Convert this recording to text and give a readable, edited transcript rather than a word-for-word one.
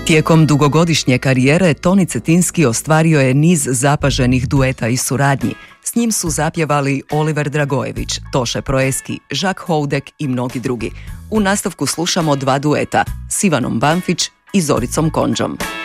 Tijekom dugogodišnje karijere Toni Cetinski ostvario je niz zapaženih dueta i suradnji. S njim su zapjevali Oliver Dragojević, Toše Proeski, Žak Houdek i mnogi drugi. U nastavku slušamo dva dueta s Ivanom Banfić i Zoricom Konđom.